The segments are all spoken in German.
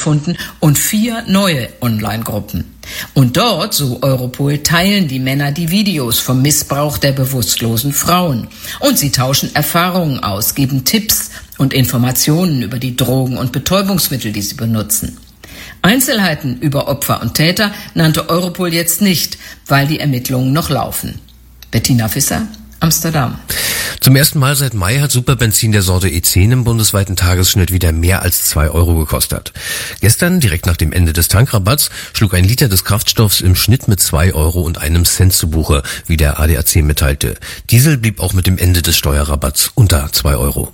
gefunden und 4 neue Online-Gruppen. Und dort, so Europol, teilen die Männer die Videos vom Missbrauch der bewusstlosen Frauen. Und sie tauschen Erfahrungen aus, geben Tipps und Informationen über die Drogen und Betäubungsmittel, die sie benutzen. Einzelheiten über Opfer und Täter nannte Europol jetzt nicht, weil die Ermittlungen noch laufen. Bettina Visser, Amsterdam. Zum ersten Mal seit Mai hat Superbenzin der Sorte E10 im bundesweiten Tagesschnitt wieder mehr als 2 Euro gekostet. Gestern, direkt nach dem Ende des Tankrabatts, schlug ein Liter des Kraftstoffs im Schnitt mit 2 Euro und einem Cent zu Buche, wie der ADAC mitteilte. Diesel blieb auch mit dem Ende des Steuerrabatts unter 2 Euro.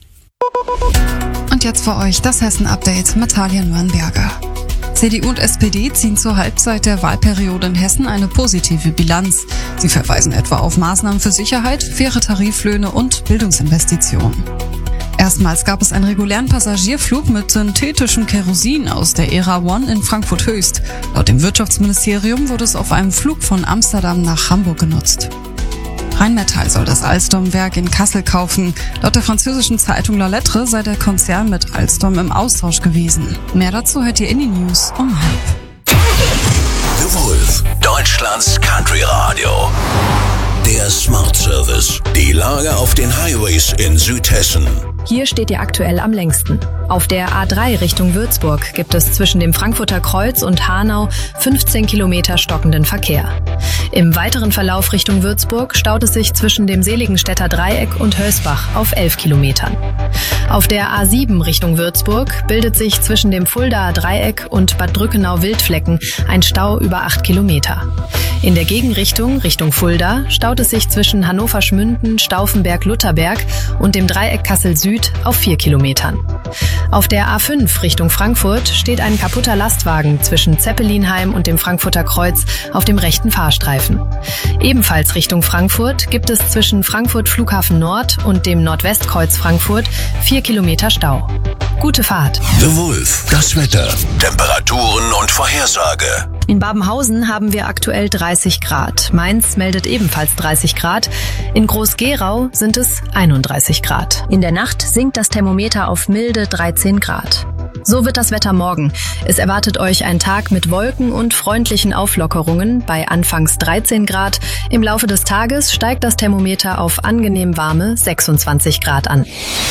Und jetzt für euch das Hessen-Update mit Talia Nürnberger. CDU und SPD ziehen zur Halbzeit der Wahlperiode in Hessen eine positive Bilanz. Sie verweisen etwa auf Maßnahmen für Sicherheit, faire Tariflöhne und Bildungsinvestitionen. Erstmals gab es einen regulären Passagierflug mit synthetischem Kerosin aus der Ära One in Frankfurt Höchst. Laut dem Wirtschaftsministerium wurde es auf einem Flug von Amsterdam nach Hamburg genutzt. Rheinmetall soll das Alstom-Werk in Kassel kaufen. Laut der französischen Zeitung La Lettre sei der Konzern mit Alstom im Austausch gewesen. Mehr dazu hört ihr in die News um 12:30. The Wolf, Deutschlands Country Radio. Der Smart Service. Die Lage auf den Highways in Südhessen. Hier steht ihr aktuell am längsten. Auf der A3 Richtung Würzburg gibt es zwischen dem Frankfurter Kreuz und Hanau 15 Kilometer stockenden Verkehr. Im weiteren Verlauf Richtung Würzburg staut es sich zwischen dem Seligenstädter Dreieck und Hösbach auf 11 Kilometern. Auf der A7 Richtung Würzburg bildet sich zwischen dem Fuldaer Dreieck und Bad Drückenau-Wildflecken ein Stau über 8 Kilometer. In der Gegenrichtung Richtung Fulda staut es sich zwischen Hannover-Schmünden, Stauffenberg-Lutherberg und dem Dreieck Kassel-Süd auf 4 Kilometern. Auf der A5 Richtung Frankfurt steht ein kaputter Lastwagen zwischen Zeppelinheim und dem Frankfurter Kreuz auf dem rechten Fahrstreifen. Ebenfalls Richtung Frankfurt gibt es zwischen Frankfurt Flughafen Nord und dem Nordwestkreuz Frankfurt 4 Kilometer Stau. Gute Fahrt. The Wolf, das Wetter, Temperaturen und Vorhersage. In Babenhausen haben wir aktuell 30 Grad. Mainz meldet ebenfalls 30 Grad. In Groß-Gerau sind es 31 Grad. In der Nacht sinkt das Thermometer auf milde 13 Grad. So wird das Wetter morgen. Es erwartet euch ein Tag mit Wolken und freundlichen Auflockerungen bei anfangs 13 Grad. Im Laufe des Tages steigt das Thermometer auf angenehm warme 26 Grad an.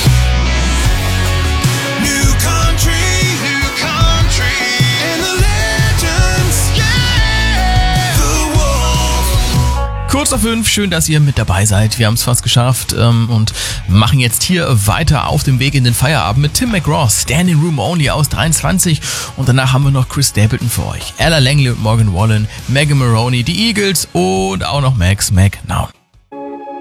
Kurz nach 5, schön, dass ihr mit dabei seid. Wir haben es fast geschafft und machen jetzt hier weiter auf dem Weg in den Feierabend mit Tim McGraw, Standing Room Only aus 23. Und danach haben wir noch Chris Stapleton für euch. Ella Langley und Morgan Wallen, Megan Maroney, die Eagles und auch noch Max McNown.